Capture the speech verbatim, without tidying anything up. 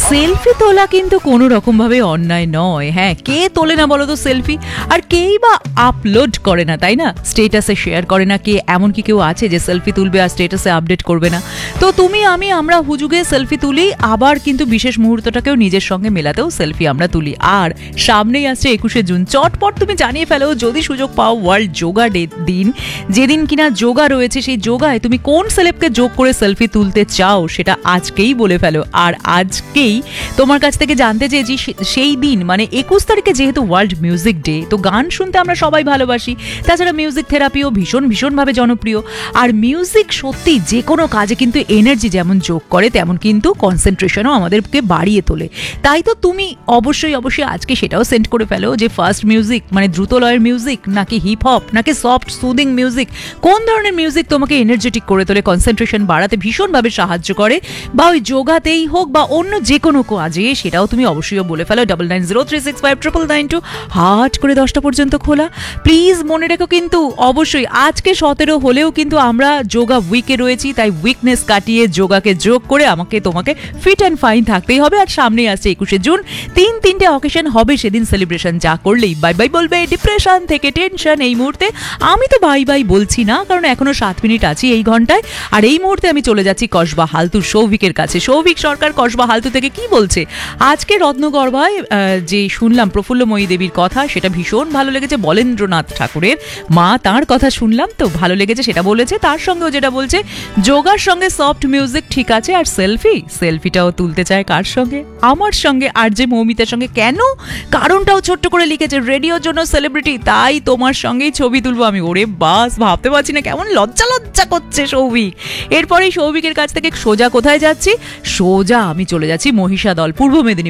Selfie তোলা কিন্তু কোনো রকম ভাবে অন্যায় নয়। হ্যাঁ, কে তোলে না বলো তো সেলফি? আর কেই বা আপলোড করে না, তাই না? স্টেটাসে শেয়ার করে না কে? এমন কি কেউ আছে যে সেলফি তুলবে আর স্টেটাসে আপডেট করবে না? তো তুমি আমি আমরা হুজুগে সেলফি তুলি, আবার কিন্তু বিশেষ মুহূর্তটাকেও নিজের সঙ্গে মেলাতেও সেলফি আমরা তুলি। আর সামনেই আসছে একুশে জুন, চটপট তুমি জানিয়ে ফেলো যদি সুযোগ পাও ওয়ার্ল্ড যোগা ডে দিন, যেদিন কিনা যোগা রয়েছে, সেই যোগায় তুমি কোন সেলেবকে যোগ করে সেলফি তুলতে চাও সেটা আজকেই বলে ফেলো। আর আজকেই তোমার কাছ থেকে জানতে চেয়েছি সেই দিন মানে একুশ তারিখে যেহেতু ওয়ার্ল্ড মিউজিক ডে, তো গান শুনতে আমরা সবাই ভালোবাসি, তাছাড়া মিউজিক থেরাপিও ভীষণ ভীষণভাবে জনপ্রিয়। আর মিউজিক সত্যি যে কোনো কাজে কিন্তু এনার্জি যেমন যোগ করে, তেমন কিন্তু কনসেন্ট্রেশনও আমাদেরকে বাড়িয়ে তোলে। তাই তো তুমি অবশ্যই অবশ্যই আজকে সেটাও সেন্ড করে ফেলো যে ফার্স্ট মিউজিক মানে দ্রুত লয়ের মিউজিক, নাকি হিপ হপ, নাকি সফট সুদিং মিউজিক, কোন ধরনের মিউজিক তোমাকে এনার্জেটিক করে তোলে, কনসেন্ট্রেশন বাড়াতে ভীষণভাবে সাহায্য করে, বা ওই যোগাতেই হোক বা অন্য যে কোনো কাজে, সেটাও তুমি অবশ্যই বলে ফেলো। Double nine zero three six five triple nine two হাট করে দশটা পর্যন্ত খোলা। প্লিজ মনে রেখো কিন্তু অবশ্যই আজকে সতেরো হলেও কিন্তু আমরা যোগা উইকে রয়েছি, তাই উইকনেস কাটিয়ে যোগাকে যোগ করে আমাকে তোমাকে ফিট অ্যান্ড ফাইন থাকতেই হবে। আর সামনেই আসছে একুশে জুন, তিন তিনটে অকেশন হবে সেদিন সেলিব্রেশন, যা করলেই বাই বাই বলবে ডিপ্রেশন থেকে, টেনশন। এই মুহূর্তে আমি তো বাই বাই বলছি না, কারণ এখনো সাত মিনিট আছি এই ঘন্টায়। আর এই মুহূর্তে আমি চলে যাচ্ছি কসবা হালতুর সৌভিকের কাছে। সৌভিক সরকার কসবা হালতু থেকে কি বলছে আজকে রত্নগর্ভায় যে শুনলাম প্রফুল্লময়ী দেবীর কথা, সেটা ভীষণ ভালো লেগেছে। বলেন্দ্রনাথ ঠাকুরের মা, তার কথা শুনলাম, তো ভালো লেগেছে সেটা বলেছে। তার সঙ্গেও যেটা বলছে যোগার সঙ্গে সফট মিউজিক ঠিক আছে, আর সেলফি সেলফিটাও তুলতে চায় কার সঙ্গে? আমার সঙ্গে, আর যে মৌমিতার সঙ্গে। কেন? কারণটাও ছোট্ট করে লিখেছে, রেডিওর জন্য সেলিব্রিটি, তাই তোমার সঙ্গেই ছবি তুলবো আমি। ওরে বাস, ভাবতে পারছি না, কেমন লজ্জা লজ্জা করছে সৌভিক। এরপরেই সৌভিকের কাছ থেকে সোজা কোথায় যাচ্ছি? সোজা আমি চলে যাচ্ছি মহিষাদল, পূর্ব মেদিনীপুর।